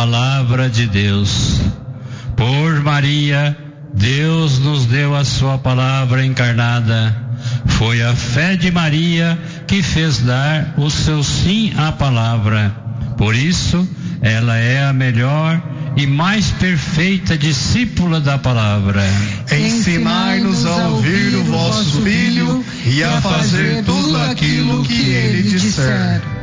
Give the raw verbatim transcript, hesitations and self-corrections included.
palavra de Deus. Por Maria, Deus nos deu a sua palavra encarnada. Foi a fé de Maria que fez dar o seu sim à palavra. Por isso, ela é a melhor e mais perfeita discípula da palavra. Ensinai-nos a ouvir o vosso Filho e a fazer tudo aquilo que ele disser.